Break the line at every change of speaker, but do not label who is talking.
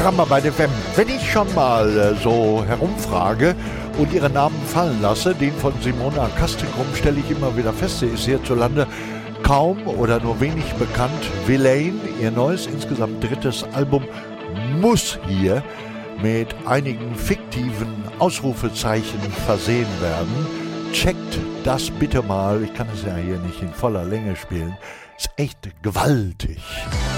Ramba bei der FM. Wenn ich schon mal so herumfrage und ihren Namen fallen lasse, den von Simona Castricum, stelle ich immer wieder fest, sie ist hierzulande kaum oder nur wenig bekannt. Villain, ihr neues, insgesamt drittes Album, muss hier mit einigen fiktiven Ausrufezeichen versehen werden. Checkt das bitte mal. Ich kann es ja hier nicht in voller Länge spielen. Ist echt gewaltig.